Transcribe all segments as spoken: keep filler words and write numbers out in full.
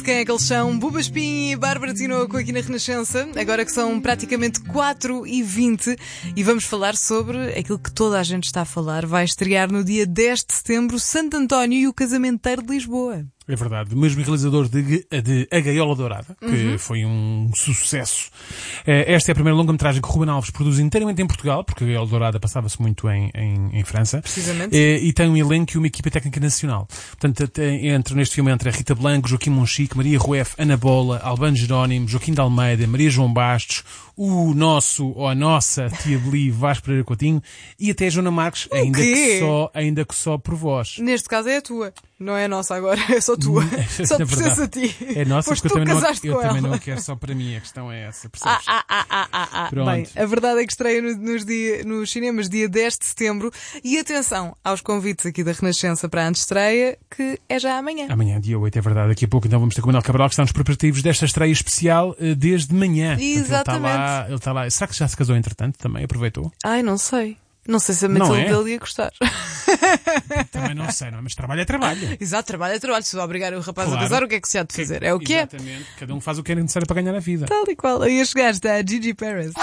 Quem é que eles são? Buba Espinho e Bárbara Tinoco aqui na Renascença, agora que são praticamente quatro e vinte e vamos falar sobre aquilo que toda a gente está a falar. Vai estrear no dia dez de setembro Santo António e o Casamenteiro de Lisboa. É verdade, o mesmo realizador de, de A Gaiola Dourada, que uhum. foi um sucesso. Esta é a primeira longa-metragem que Ruben Alves produz inteiramente em Portugal, porque A Gaiola Dourada passava-se muito em, em, em França. Precisamente. E, e tem um elenco e uma equipa técnica nacional. Portanto, entra neste filme entre a Rita Blanco, Joaquim Monchique, Maria Rueff, Ana Bola, Albano Jerónimo, Joaquim de Almeida, Maria João Bastos, o nosso ou a nossa tia Beli, Vasco Pereira Coutinho e até a Joana Marques, ainda que, só, ainda que só por voz. Neste caso é a tua, não é a nossa agora, é só tua. Só te pertence a ti. É nossa, pois porque eu também, não, eu também ela. não quero só para mim, a questão é essa, percebes? Ah, ah, ah, ah, ah. Bem, a verdade é que estreia no, nos, dia, nos cinemas dia dez de setembro e atenção aos convites aqui da Renascença para a antestreia, que é já amanhã. Amanhã, dia oito, é verdade. Daqui a pouco então vamos ter com o Manuel Cabral, que está nos preparativos desta estreia especial desde manhã. Exatamente. Portanto, ele está lá, ele está lá. Será que já se casou entretanto também? Aproveitou? Ai, não sei. Não sei se a Matilde é? dele ia gostar. Também não sei, não é? Mas trabalho é trabalho. Exato, trabalho é trabalho. Se obrigar o rapaz Claro. a casar, o que é que se há de fazer? É o que é. Exatamente. Cada um faz o que é necessário para ganhar a vida. Tal e qual. Aí a chegar está a Gigi Perez.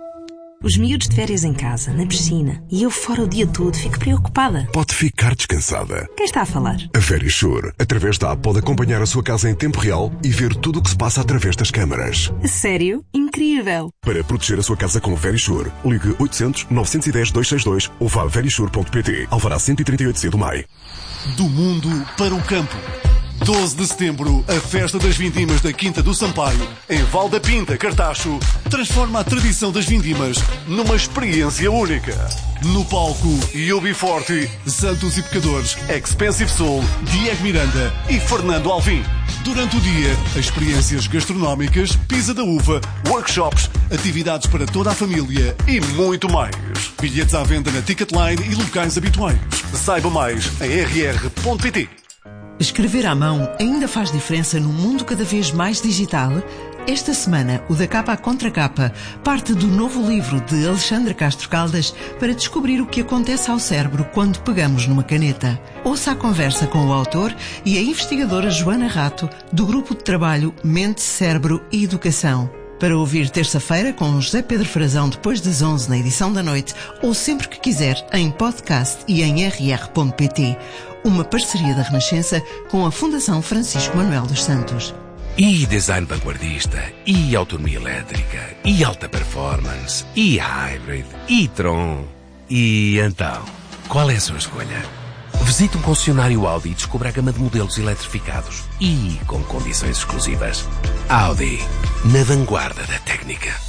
Os miúdos de férias em casa, na piscina, e eu fora o dia todo, fico preocupada. Pode ficar descansada. Quem está a falar? A Verisure, através da app, pode acompanhar a sua casa em tempo real e ver tudo o que se passa através das câmaras. A sério? Incrível! Para proteger a sua casa com Verisure, ligue oitocentos, novecentos e dez, duzentos e sessenta e dois ou vá a verisure ponto pt. Alvará cento e trinta e oito C do Maio. Do mundo para o campo. doze de setembro, a Festa das Vindimas da Quinta do Sampaio, em Val da Pinta, Cartacho, transforma a tradição das vindimas numa experiência única. No palco, Yubi Forte, Santos e Pecadores, Expensive Soul, Diego Miranda e Fernando Alvim. Durante o dia, experiências gastronómicas, pisa da uva, workshops, atividades para toda a família e muito mais. Bilhetes à venda na Ticketline e locais habituais. Saiba mais em r r ponto p t. Escrever à mão ainda faz diferença num mundo cada vez mais digital? Esta semana, o Da Capa à Contra Capa parte do novo livro de Alexandre Castro Caldas para descobrir o que acontece ao cérebro quando pegamos numa caneta. Ouça a conversa com o autor e a investigadora Joana Rato, do grupo de trabalho Mente, Cérebro e Educação. Para ouvir terça-feira com José Pedro Frazão depois das onze na edição da noite ou sempre que quiser em podcast e em r r ponto p t. Uma parceria da Renascença com a Fundação Francisco Manuel dos Santos. E design vanguardista, e autonomia elétrica, e alta performance, e hybrid, e Tron. E então, qual é a sua escolha? Visite um concessionário Audi e descubra a gama de modelos eletrificados e com condições exclusivas. Audi, na vanguarda da técnica.